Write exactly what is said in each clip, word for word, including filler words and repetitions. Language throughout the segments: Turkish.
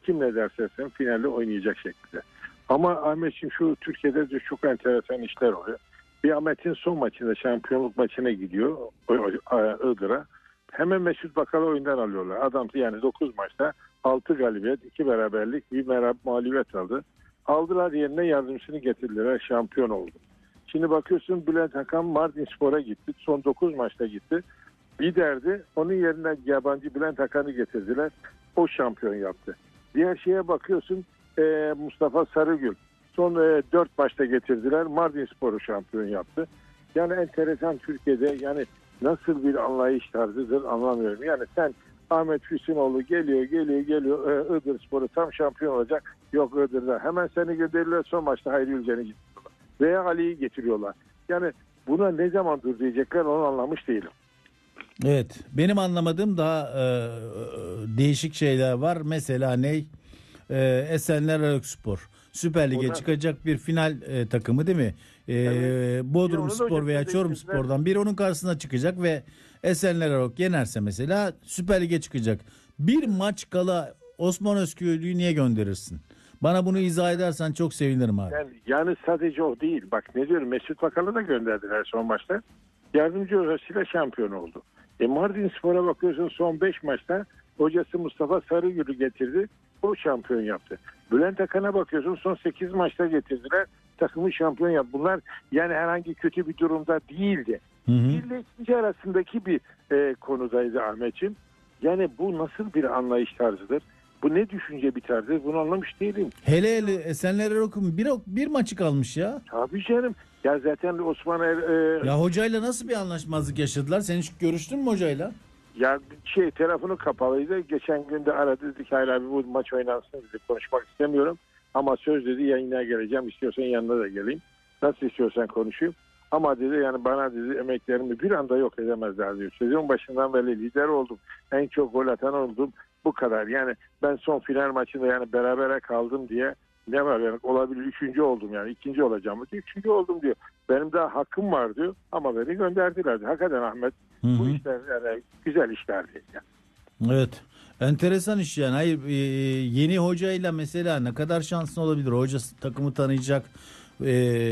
kim ne derse desin finalde oynayacak şekilde. Ama Ahmetciğim şu Türkiye'de de çok enteresan işler oluyor. Bir Ahmet'in son maçında şampiyonluk maçına gidiyor Iğdır'a. Hemen Mesut Bakal'ı oyundan alıyorlar. Adam yani dokuz maçta altı galibiyet, iki beraberlik, bir mağlubiyet aldı. Aldılar yerine yardımcısını getirdiler. Şampiyon oldu. Şimdi bakıyorsun Bülent Hakan Mardinspor'a gitti. Son dokuz maçta gitti. Liderdi. Onun yerine yabancı Bülent Hakan'ı getirdiler. O şampiyon yaptı. Diğer şeye bakıyorsun e, Mustafa Sarıgül. Son e, dört maçta getirdiler. Mardinspor'u şampiyon yaptı. Yani enteresan Türkiye'de yani nasıl bir anlayış tarzıdır anlamıyorum. Yani sen Ahmet Füsunoğlu geliyor geliyor geliyor e, Iğdırspor'u tam şampiyon olacak. Yok Iğdır'da. Hemen seni gönderiyorlar, son maçta Hayri Ülgen'i getiriyorlar. Veya Ali'yi getiriyorlar. Yani buna ne zaman dur diyecekler onu anlamış değilim. Evet, benim anlamadığım daha e, değişik şeyler var. Mesela ne? E, Esenler Erokspor. Süper Lig'e Oradan... çıkacak bir final e, takımı değil mi? E, evet. Bodrum Spor veya Çorum Spor'dan biri onun karşısına çıkacak ve Esenler Erok yenerse mesela Süper Lig'e çıkacak. Bir maç kala Osman Özköylü'yü niye gönderirsin? Bana bunu izah edersen çok sevinirim abi. Yani, yani sadece o değil. Bak ne diyorum, Mesut Bakal'ı da gönderdiler son maçta. Yardımcı hocasıyla şampiyon oldu. E Mardinspor'a bakıyorsun son beş maçta hocası Mustafa Sarıgül'ü getirdi. O şampiyon yaptı. Bülent Hakan'a bakıyorsun son sekiz maçta getirdiler. Takımı şampiyon yaptı. Bunlar yani herhangi kötü bir durumda değildi. Hı hı. Bir ile ikinci arasındaki bir e, konudaydı Ahmetciğim. Yani bu nasıl bir anlayış tarzıdır? Bu ne düşünce bir tarzıdır? Bunu anlamış değilim. Hele hele Esenler Erok'un bir, bir maçı kalmış ya. Tabii canım. Ya zaten Osman Er... E... Ya hocayla nasıl bir anlaşmazlık yaşadılar? Sen hiç görüştün mü hocayla? Ya şey telefonu kapalıydı. Geçen gün de aradı, dedik hayır abi bu maç oynansın dedi. Konuşmak istemiyorum. Ama söz dedi yayına geleceğim. İstiyorsan yanına da geleyim. Nasıl istiyorsan konuşayım. Ama dedi yani bana dedi emeklerimi bir anda yok edemezler diyor. Sezon başından beri lider oldum. En çok gol atan oldum. Bu kadar. Yani ben son final maçında yani berabere kaldım diye ne var yani olabilir üçüncü oldum yani ikinci olacağım mı diyor. Üçüncü oldum diyor. Benim daha hakkım var diyor ama beni gönderdiler diyor. Hakikaten Ahmet hı hı. Bu işler yani güzel işler değil yani. Evet. Enteresan iş yani. Hayır e, yeni hocayla mesela ne kadar şanslı olabilir? Hoca takımı tanıyacak. E,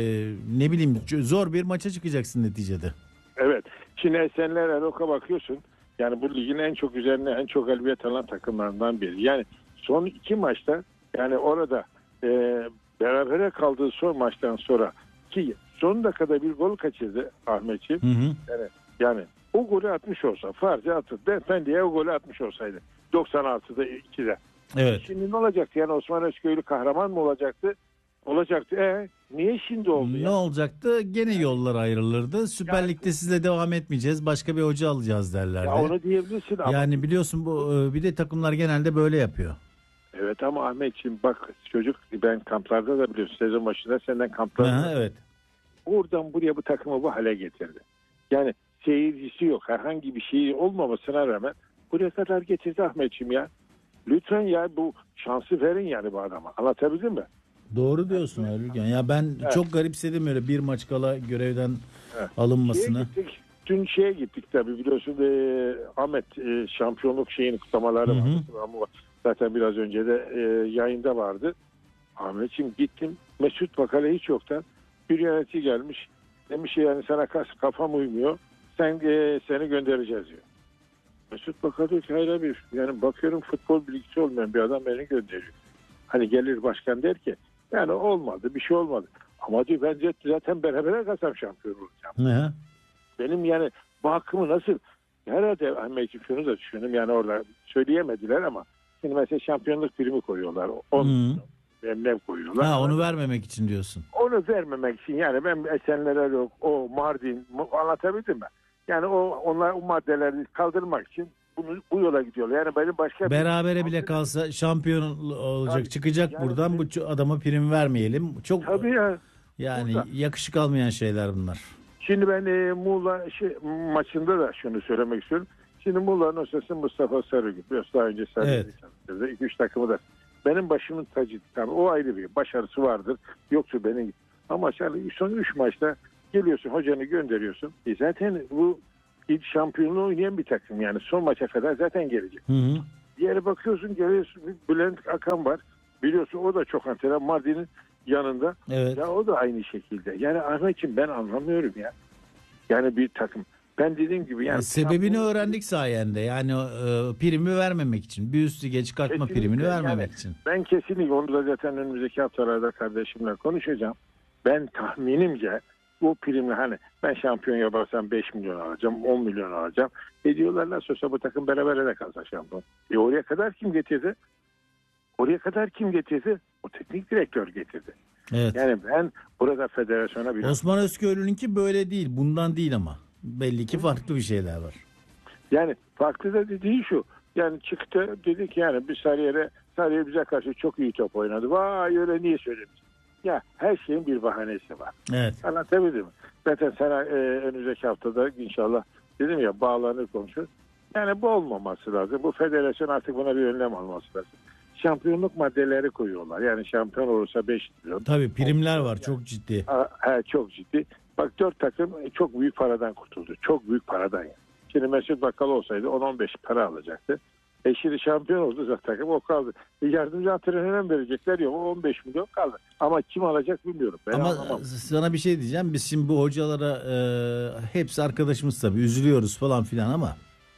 ne bileyim zor bir maça çıkacaksın neticede. Evet. Şimdi Esenler Erok'a bakıyorsun. Yani bu ligin en çok üzerine en çok galibiyet alan takımlarından biri. Yani son iki maçta yani orada e, berabere kaldığı son maçtan sonra ki son dakikada bir gol kaçırdı Ahmetciğim. Hı hı. Yani, yani o golü atmış olsa farca atır. Efendiye o golü atmış olsaydı. doksan altıda ikide. Evet. Şimdi ne olacaktı? Yani Osman Özköylü kahraman mı olacaktı? Olacaktı. E niye şimdi oldu? Ne ya? olacaktı? Gene yollar ayrılırdı. Süper yani, Lig'de sizle devam etmeyeceğiz. Başka bir hoca alacağız derlerdi. Ya onu diyebilirsin ama. Yani biliyorsun bu bir de takımlar genelde böyle yapıyor. Evet ama Ahmetciğim bak çocuk ben kamplarda da biliyorsun sezon başında senden kamplarda. Aha, evet. Oradan buraya bu takımı bu hale getirdi. Yani seyircisi yok. Herhangi bir şey olmamasına rağmen buraya kadar getirdi Ahmetciğim ya. Lütfen ya bu şansı verin yani bu adama. Anlatabildim mi? Doğru diyorsun Ergün. Ya ben evet. çok garipsedim öyle bir maç kala görevden evet. alınmasını. Şeye gittik, dün şeye gittik tabii biliyorsun e, Ahmet e, şampiyonluk şeyini kutlamaları vardı. Ama zaten biraz önce de e, yayında vardı. Ahmetciğim gittim. Mesut Bakal'a hiç yoktan bir yönetici gelmiş. Demiş yani sana kafam uymuyor. Sen e, seni göndereceğiz diyor. Mesut Bakal diyor ki hayır abi yani bakıyorum futbol bilgisi olmayan bir adam beni gönderiyor. Hani gelir başkan der ki yani olmadı bir şey olmadı. Ama diyor ben zaten beraber kalsam şampiyon olacağım. Ne? Benim yani bu hakkımı nasıl herhalde Ahmetciğim şunu da düşündüm yani orada söyleyemediler ama şimdi mesela şampiyonluk primi koyuyorlar. on emlak koyuyorlar. Ha onu vermemek için diyorsun. Onu vermemek için yani ben Esenler'e yok o Mardin anlatabildim mi? Yani o onlar o maddeleri kaldırmak için bunu bu yola gidiyorlar. Yani benim başka berabere bir... bile kalsa şampiyon olacak tabii, çıkacak yani buradan bu adama prim vermeyelim. Çok tabii ya. Yani burada. Yakışık almayan şeyler bunlar. Şimdi ben e, Muğla şey, maçında da şunu söylemek istiyorum. Şimdi Muğla'nın hocası Mustafa Sarıgül. Biraz daha önce Sarıgül'ü çalıştırdı. iki üç takımı da. Benim başımın tacı. Tabii o ayrı bir başarısı vardır. Yoksa benim. Ama yani son üç maçta geliyorsun hocanı gönderiyorsun. E zaten bu ilk şampiyonluğu oynayan bir takım. Yani son maça kadar zaten gelecek. Hı hı. Diğeri bakıyorsun geliyorsun Bülent Akan var. Biliyorsun o da çok antrenman Mardin'in yanında. Evet. Ya o da aynı şekilde. Yani Ahmetciğim ben anlamıyorum ya. Yani bir takım. Ben dediğim gibi yani. E, sebebini şampiyon... öğrendik sayende. Yani e, primi vermemek için. Bir üst lige çıkartma Kesinlikle, primini vermemek yani, için. Ben kesinlikle onu da zaten önümüzdeki haftalarda kardeşimle konuşacağım. Ben tahminimce bu primi hani ben şampiyon yaparsam beş milyon alacağım, on milyon alacağım. E diyorlar nasıl olsa bu takım beraber de kalsa şampiyon. E oraya kadar kim getirdi? Oraya kadar kim getirdi? O teknik direktör getirdi. Evet. Yani ben burada federasyona bir... Osman Özköylü'nünki böyle değil. Bundan değil ama. Belli ki farklı bir şeyler var. Yani farklı da dediği şu. Yani çıktı dedik yani bir Sarıyer'e Sarıyer bize karşı çok iyi top oynadı. Vay öyle niye söyledin? Ya her şeyin bir bahanesi var. Evet. Anlatabildim mi? Zaten sana e, önümüzdeki haftada inşallah dedim ya bağlanır konuşur. Yani bu olmaması lazım. Bu federasyon artık buna bir önlem alması lazım. Şampiyonluk maddeleri koyuyorlar. Yani şampiyon olursa beş milyon. Tabii primler var yani, çok ciddi. He, çok ciddi. Bak dört takım çok büyük paradan kurtuldu. Çok büyük paradan yani. Şimdi Mesut Bakkal olsaydı on on beş para alacaktı. E şimdi şampiyon oldu zaten takım o kaldı. E yardımcı antrenöre verecekler yok. O on beş milyon kaldı. Ama kim alacak bilmiyorum. Ben Ama anlamam. Sana bir şey diyeceğim. Biz şimdi bu hocalara e, hepsi arkadaşımız tabii üzülüyoruz falan filan ama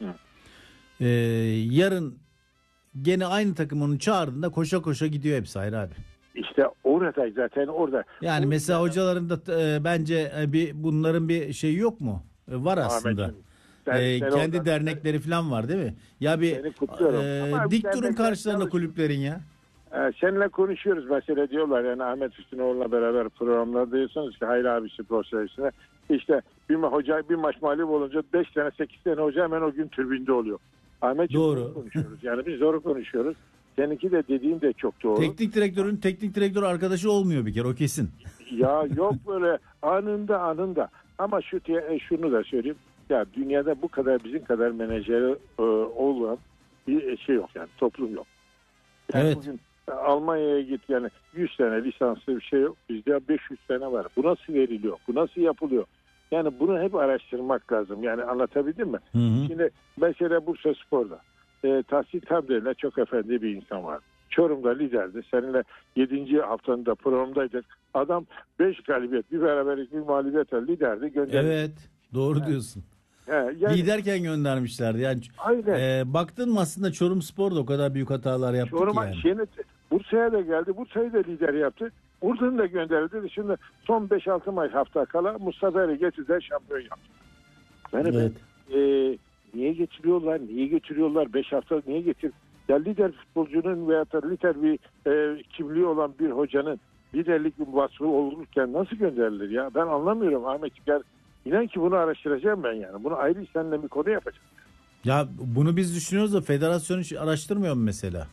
e, yarın gene aynı takım onu çağırdığında koşa koşa gidiyor hepsi Hayri abi. İşte orada zaten orada. Yani o, mesela yani, hocaların da e, bence e, bir bunların bir şeyi yok mu? E, var aslında. Sen, e, sen kendi oradan, dernekleri falan var değil mi? Ya bir e, dik durun karşılarında kulüplerin ya. Ee, seninle konuşuyoruz mesela diyorlar yani Ahmet Üstünoğlu'na beraber programlarda diyorsunuz ki Hayri abisi profesyonel işte bir ma- hoca bir maç mağlup olunca beş tane sekiz tane hoca hemen o gün tribünde oluyor. Ahmet doğru konuşuyoruz. Yani biz doğru konuşuyoruz. Seninki de dediğin de çok doğru. Teknik direktörün teknik direktör arkadaşı olmuyor bir kere o kesin. Ya yok böyle anında anında. Ama şu şunu da söyleyeyim. Ya dünyada bu kadar bizim kadar menajeri e, olan bir şey yok yani toplum yok. Yani evet. Bugün Almanya'ya git yani yüz tane lisanslı bir şey yok. Bizde beş yüz tane var. Bu nasıl veriliyor? Bu nasıl yapılıyor? Yani bunu hep araştırmak lazım. Yani anlatabildim mi? Hı hı. Şimdi mesela Bursa Spor'da e, Tahsin Tabder'le çok efendi bir insan var. Çorum'da liderdi. Seninle yedinci haftanın programdaydık. Adam beş galibiyet, bir beraberlik, bir mağlubiyetle liderdi. Gönderdi. Evet. Doğru yani. Diyorsun. He, yani, Liderken göndermişlerdi. Yani e, baktın mı aslında Çorum Spor da o kadar büyük hatalar yaptı Çorum, ki yani. Şeyini, Bursa'ya da geldi. Bursa'yı da lider yaptı. Buradan da gönderdi. Şimdi son beş altı maç hafta kala Mustafa Ali getirdiler şampiyon yaptı. Yani evet. ben, e, niye getiriyorlar? Niye getiriyorlar? beş hafta niye getir? Ya lider futbolcunun veya da lider bir e, kimliği olan bir hocanın liderlik bir vasfı olurken nasıl gönderilir ya? Ben anlamıyorum Ahmet. Gel, İnan ki bunu araştıracağım ben yani. Bunu ayrı seninle bir konu yapacağım. Ya bunu biz düşünüyoruz da federasyon hiç araştırmıyor mu mesela?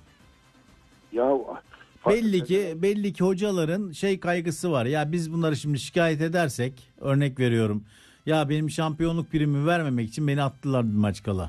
Ya belli ki belli ki hocaların şey kaygısı var. Ya biz bunları şimdi şikayet edersek örnek veriyorum. Ya benim şampiyonluk primimi vermemek için beni attılar bir maç kala.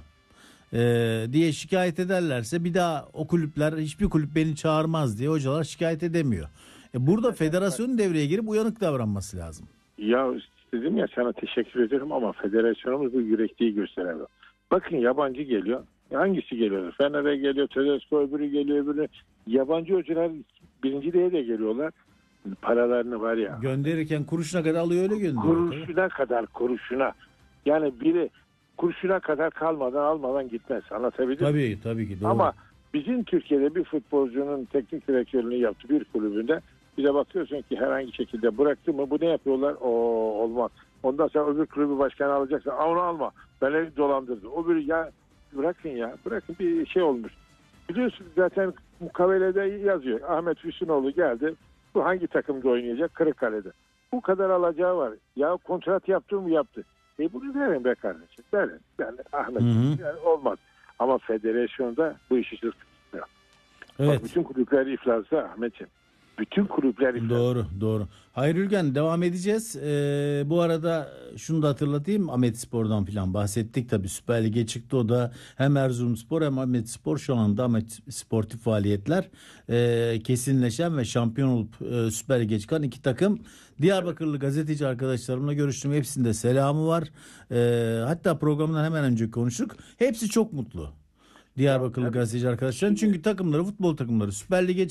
Ee, diye şikayet ederlerse bir daha o kulüpler hiçbir kulüp beni çağırmaz diye hocalar şikayet edemiyor. E burada evet, federasyonun devreye girip uyanık davranması lazım. Ya dedim ya sana teşekkür ederim ama federasyonumuz bu yürekliği gösteremiyor. Bakın yabancı geliyor. Hangisi geliyor? Fener'e geliyor, Tedesco öbürü geliyor, öbürü. Yabancı hocalar birinciliğe de geliyorlar. Paralarını var ya. Gönderirken kuruşuna kadar alıyor öyle gönderiyor. Kuruşuna tabii. kadar kuruşuna. Yani biri kuruşuna kadar kalmadan almadan gitmez. Anlatabildim mi? Tabii tabii ki doğru. Ama bizim Türkiye'de bir futbolcunun teknik direktörlüğünü yaptı bir kulübünde. Bir de bakıyorsun ki herhangi şekilde bıraktı mı bu ne yapıyorlar? O olmaz. Ondan sonra öbür kulübü başkanı alacaksın. Aa, onu alma. Beni dolandırdı. O bir ya bırakın ya. Bırakın bir şey olmuş. Biliyorsunuz zaten mukavelede yazıyor. Ahmet Füsunoğlu geldi. Bu hangi takımda oynayacak? Kırıkkale'de. Bu kadar alacağı var. Ya kontrat yaptı mı yaptı. E bunu verin be kardeşim. Verin. Yani Ahmet yani olmaz. Ama federasyonda bu işi sırtmıyor. Evet. Bak, bütün kulüpler iflasda Ahmetciğim. Bütün kulüpler iflas. Doğru doğru. Hayır Ülgen devam edeceğiz. Ee, bu arada şunu da hatırlatayım. Ahmet Spor'dan falan bahsettik tabii. Süper Lig'e çıktı o da. Hem Erzurumspor hem Ahmet Spor şu anda Ahmet Sportif faaliyetler e, kesinleşen ve şampiyon olup e, Süper Lig'e çıkan iki takım. Diyarbakırlı gazeteci arkadaşlarımla görüştüm. Hepsinde selamı var. E, hatta programdan hemen önce konuştuk. Hepsi çok mutlu. Diyarbakırlı tabii. gazeteci arkadaşların. Çünkü takımları, futbol takımları Süper Lig'e